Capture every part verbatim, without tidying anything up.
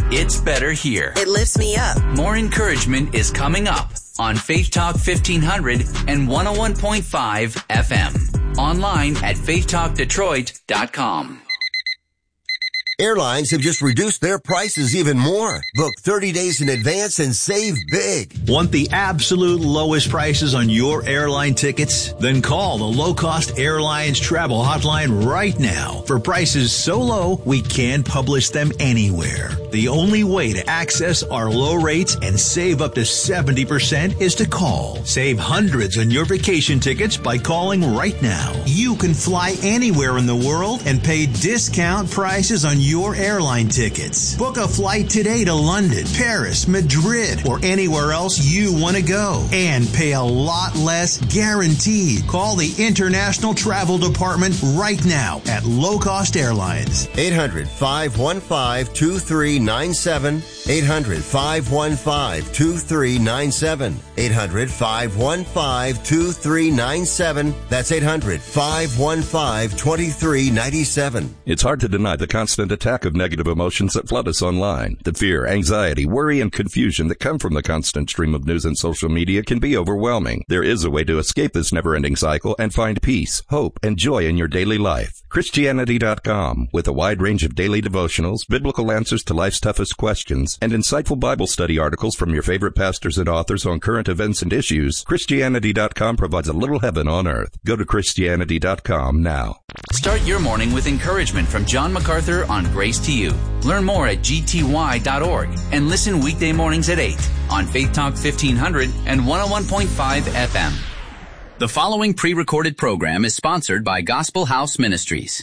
It's better here. It lifts me up. More encouragement is coming up on Faith Talk fifteen hundred and one oh one point five F M. Online at faith talk detroit dot com. Airlines have just reduced their prices even more. Book thirty days in advance and save big. Want the absolute lowest prices on your airline tickets? Then call the Low Cost Airlines Travel Hotline right now. For prices so low, we can't publish them anywhere. The only way to access our low rates and save up to seventy percent is to call. Save hundreds on your vacation tickets by calling right now. You can fly anywhere in the world and pay discount prices on your airline tickets. Book a flight today to London, Paris, Madrid, or anywhere else you want to go and pay a lot less guaranteed. Call the International Travel Department right now at Low Cost Airlines. eight hundred, five one five, two three nine seven. eight hundred, five one five, two three nine seven. eight hundred, five one five, two three nine seven. That's eight hundred, five one five, two three nine seven. It's hard to deny the constant attack of negative emotions that flood us online. The fear, anxiety, worry, and confusion that come from the constant stream of news and social media can be overwhelming. There is a way to escape this never-ending cycle and find peace, hope, and joy in your daily life. Christianity dot com, with a wide range of daily devotionals, biblical answers to life's toughest questions, and insightful Bible study articles from your favorite pastors and authors on current events and issues, Christianity dot com provides a little heaven on earth. Go to Christianity dot com now. Start your morning with encouragement from John MacArthur on Grace to You. Learn more at G T Y dot org and listen weekday mornings at eight on Faith Talk fifteen hundred and one oh one point five F M. The following pre-recorded program is sponsored by Gospel House Ministries.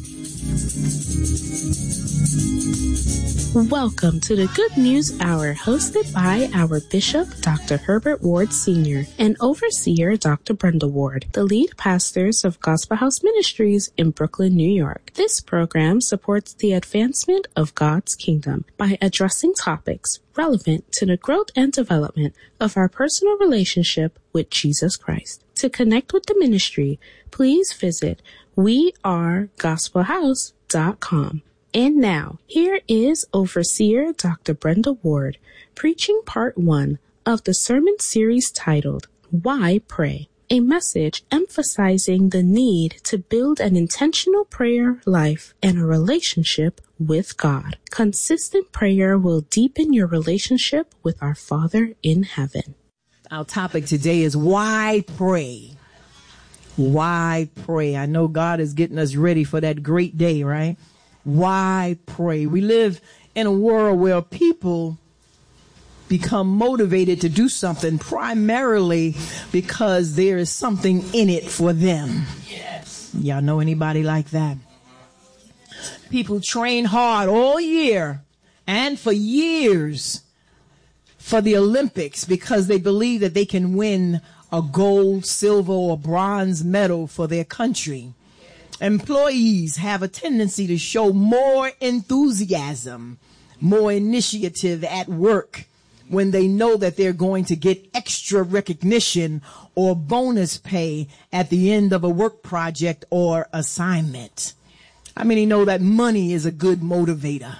Welcome to the Good News Hour, hosted by our Bishop, Doctor Herbert Ward Senior, and Overseer, Doctor Brenda Ward, the lead pastors of Gospel House Ministries in Brooklyn, New York. This program supports the advancement of God's kingdom by addressing topics relevant to the growth and development of our personal relationship with Jesus Christ. To connect with the ministry, please visit we are gospel house dot com. And now, here is Overseer Doctor Brenda Ward preaching part one of the sermon series titled, Why Pray? A message emphasizing the need to build an intentional prayer life and a relationship with God. Consistent prayer will deepen your relationship with our Father in heaven. Our topic today is why pray? Why pray? I know God is getting us ready for that great day, right? Why pray? We live in a world where people become motivated to do something primarily because there is something in it for them. Yes. Y'all know anybody like that? People train hard all year and for years for the Olympics because they believe that they can win a gold, silver, or bronze medal for their country. Employees have a tendency to show more enthusiasm, more initiative at work when they know that they're going to get extra recognition or bonus pay at the end of a work project or assignment. How many know that money is a good motivator?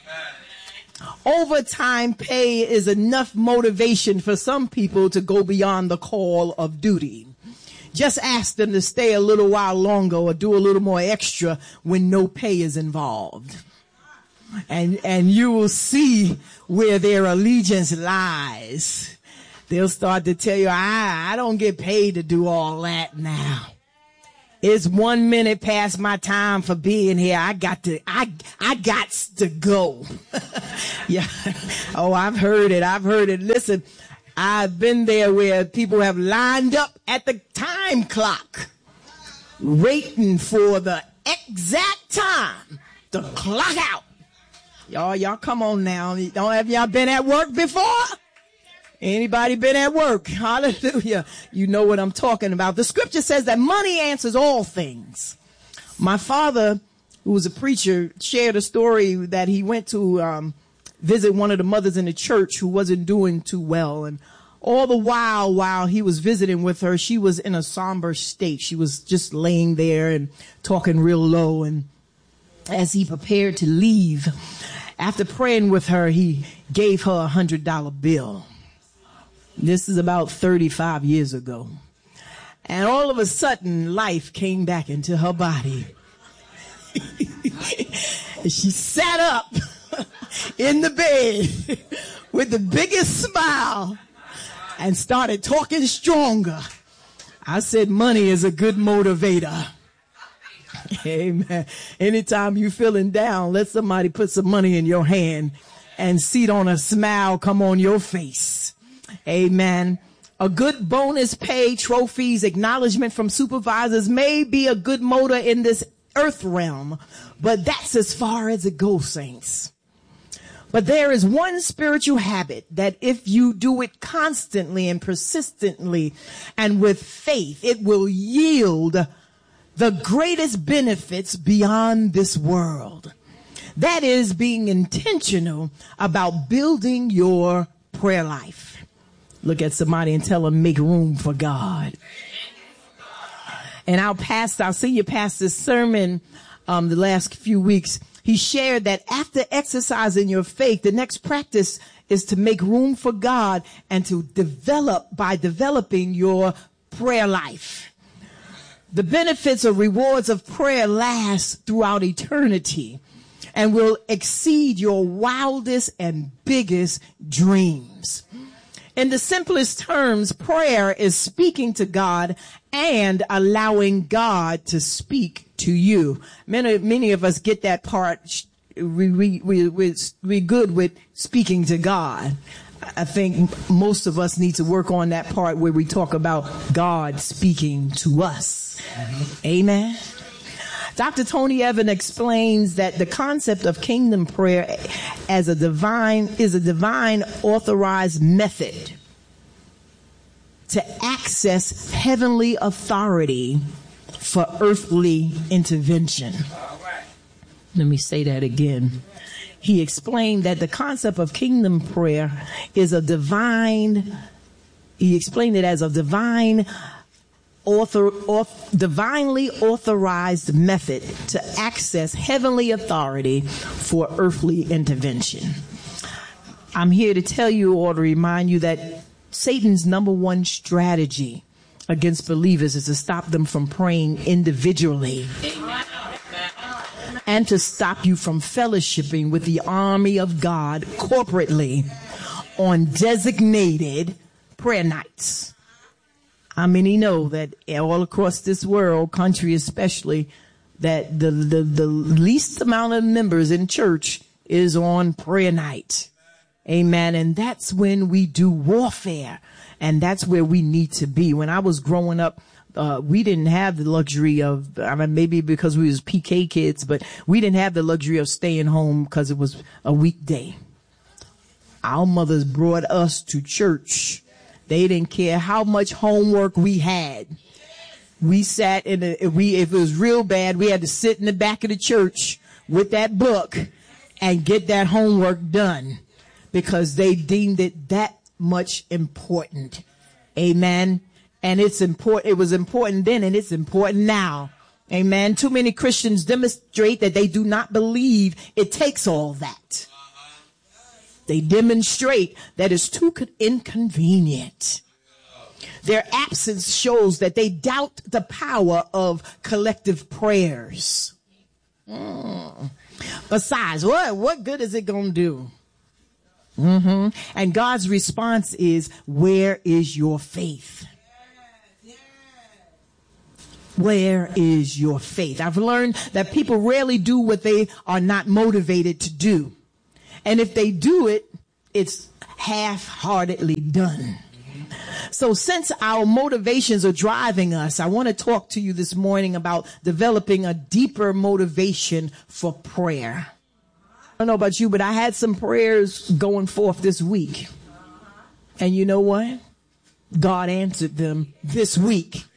Overtime pay is enough motivation for some people to go beyond the call of duty. Just ask them to stay a little while longer or do a little more extra when no pay is involved. And, and you will see where their allegiance lies. They'll start to tell you, I, I don't get paid to do all that now. It's one minute past my time for being here. I got to, I, I got to go. Yeah. Oh, I've heard it. I've heard it. Listen, I've been there where people have lined up at the time clock, waiting for the exact time to clock out. Y'all, y'all come on now. Don't have y'all been at work before? Anybody been at work? Hallelujah. You know what I'm talking about. The scripture says that money answers all things. My father, who was a preacher, shared a story that he went to um, visit one of the mothers in the church who wasn't doing too well. And all the while, while he was visiting with her, she was in a somber state. She was just laying there and talking real low. And as he prepared to leave, After praying with her, he gave her a hundred dollar bill. This is about thirty-five years ago. And all of a sudden, life came back into her body. She sat up in the bed with the biggest smile and started talking stronger. I said, money is a good motivator. Amen. Anytime you feeling down, let somebody put some money in your hand and see on a smile come on your face. Amen. A good bonus pay, trophies, acknowledgement from supervisors may be a good motor in this earth realm, but that's as far as it goes, saints. But there is one spiritual habit that if you do it constantly and persistently and with faith, it will yield the greatest benefits beyond this world. That is being intentional about building your prayer life. Look at somebody and tell them, make room for God. And our pastor, our senior pastor's sermon um, the last few weeks, he shared that after exercising your faith, the next practice is to make room for God and to develop by developing your prayer life. The benefits or rewards of prayer last throughout eternity and will exceed your wildest and biggest dreams. In the simplest terms, prayer is speaking to God and allowing God to speak to you. Many, many of us get that part. We, we, we, we, we're good with speaking to God. I think most of us need to work on that part where we talk about God speaking to us. Mm-hmm. Amen. Doctor Tony Evans explains that the concept of kingdom prayer as a divine is a divine authorized method to access heavenly authority for earthly intervention. Let me say that again. He explained that the concept of kingdom prayer is a divine, he explained it as a divine Author, author, divinely authorized method to access heavenly authority for earthly intervention. I'm here to tell you or to remind you that Satan's number one strategy against believers is to stop them from praying individually and to stop you from fellowshipping with the army of God corporately on designated prayer nights. How many know that all across this world, country especially, that the, the, the least amount of members in church is on prayer night? Amen. And that's when we do warfare. And that's where we need to be. When I was growing up, uh, we didn't have the luxury of, I mean, maybe because we was P K kids, but we didn't have the luxury of staying home because it was a weekday. Our mothers brought us to church. They didn't care how much homework we had. We sat in a, if we, if it was real bad, we had to sit in the back of the church with that book and get that homework done because they deemed it that much important. Amen. And it's important. It was important then and it's important now. Amen. Too many Christians demonstrate that they do not believe it takes all that. They demonstrate that it's too inconvenient. Their absence shows that they doubt the power of collective prayers. Mm. Besides, what, what good is it going to do? Mm-hmm. And God's response is, where is your faith? Where is your faith? I've learned that people rarely do what they are not motivated to do. And if they do it, it's half-heartedly done. So since our motivations are driving us, I want to talk to you this morning about developing a deeper motivation for prayer. I don't know about you, but I had some prayers going forth this week. And you know what? God answered them this week.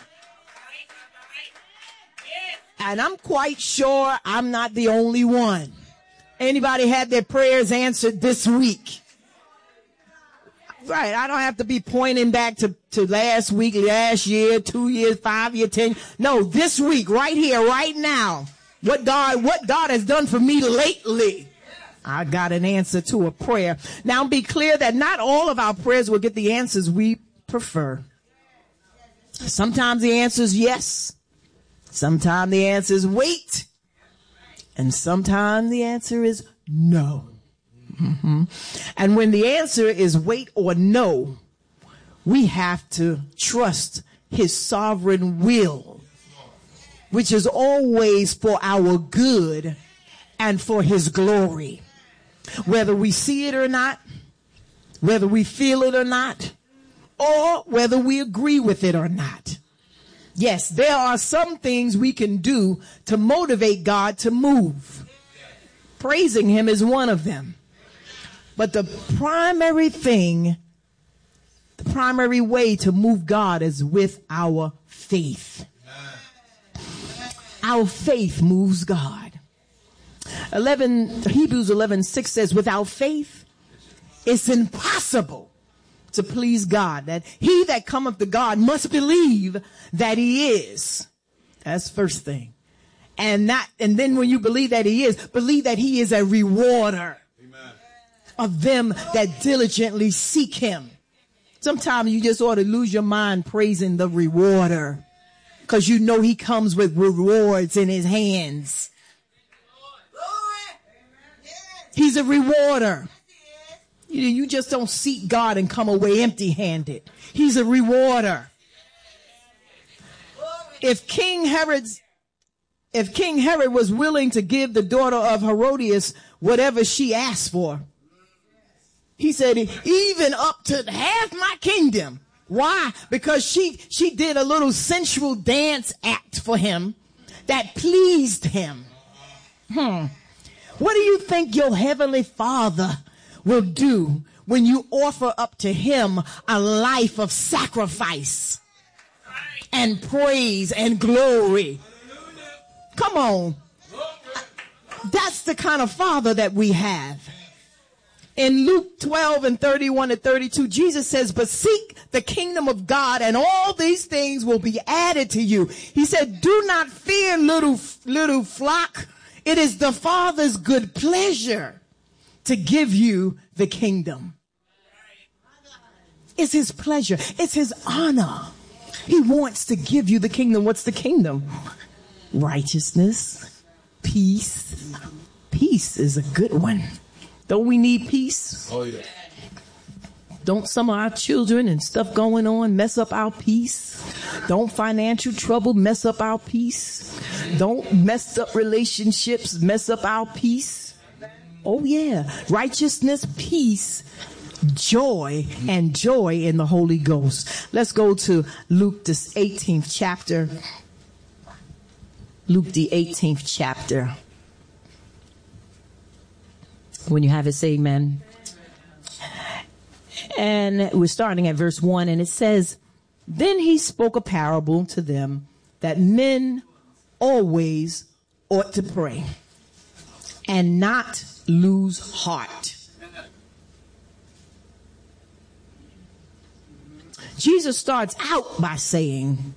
And I'm quite sure I'm not the only one. Anybody had their prayers answered this week? Right. I don't have to be pointing back to, to last week, last year, two years, five years, ten. No, this week, right here, right now. What God, what God has done for me lately. I got an answer to a prayer. Now be clear that not all of our prayers will get the answers we prefer. Sometimes the answer is yes. Sometimes the answer is wait. And sometimes the answer is no. Mm-hmm. And when the answer is wait or no, we have to trust his sovereign will, which is always for our good and for his glory. Whether we see it or not, whether we feel it or not, or whether we agree with it or not. Yes, there are some things we can do to motivate God to move. Praising him is one of them. But the primary thing, the primary way to move God is with our faith. Our faith moves God. eleven Hebrews eleven six says, without faith, it's impossible to please God. That he that cometh to God must believe that he is. That's the first thing. And not, and then when you believe that he is, believe that he is a rewarder Amen. Of them that diligently seek him. Sometimes you just ought to lose your mind praising the rewarder, because you know he comes with rewards in his hands. He's a rewarder. You, you just don't seek God and come away empty-handed. He's a rewarder. If King Herod's, if King Herod was willing to give the daughter of Herodias whatever she asked for, he said, even up to half my kingdom. Why? Because she, she did a little sensual dance act for him that pleased him. Hmm. What do you think your heavenly Father will do when you offer up to him a life of sacrifice and praise and glory? Come on. That's the kind of Father that we have. In Luke twelve and thirty-one to thirty-two, Jesus says, but seek the kingdom of God and all these things will be added to you. He said, do not fear, little, little flock. It is the Father's good pleasure to give you the kingdom. It's his pleasure. It's his honor. He wants to give you the kingdom. What's the kingdom? Righteousness, peace. Peace is a good one. Don't we need peace? Oh, yeah. Don't some of our children and stuff going on mess up our peace? Don't financial trouble mess up our peace? Don't mess up relationships mess up our peace? Oh, yeah. Righteousness, peace, joy, and joy in the Holy Ghost. Let's go to Luke, the eighteenth chapter. Luke, the eighteenth chapter. When you have it, say amen. And we're starting at verse one, and it says, then he spoke a parable to them that men always ought to pray and not lose heart. Jesus starts out by saying,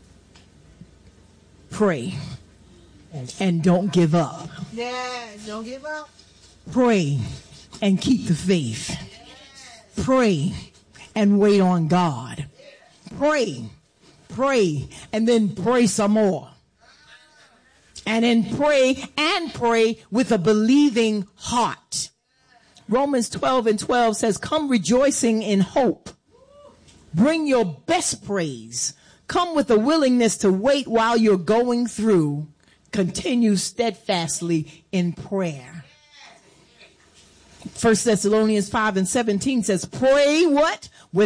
pray and don't give up. Yeah, don't give up. Pray and keep the faith. Pray and wait on God. Pray, pray, and then pray some more. And then pray and pray with a believing heart. Romans twelve and twelve says, come rejoicing in hope. Bring your best praise. Come with a willingness to wait while you're going through. Continue steadfastly in prayer. First Thessalonians five and seventeen says, pray what?